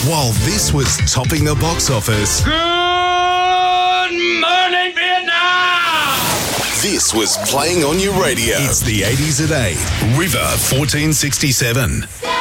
while this was topping the box office. Good morning, Vietnam! This was playing on your radio. It's the 80s at 8. River 1467.